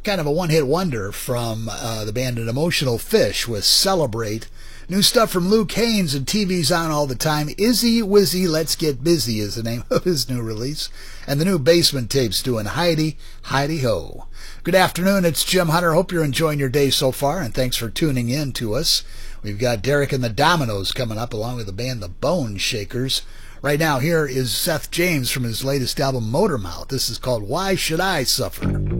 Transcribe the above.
kind of a one-hit wonder from the band An Emotional Fish with Celebrate. New stuff from Luke Haines, and TV's on all the time. Izzy Wizzy Let's Get Busy is the name of his new release. And the new Basement Tapes doing Heidi, Heidi Ho. Good afternoon, it's Jim Hunter. Hope you're enjoying your day so far, and thanks for tuning in to us. We've got Derek and the Dominoes coming up along with the band The Bone Shakers. Right now, here is Seth James from his latest album, Motormouth. This is called Why Should I Suffer?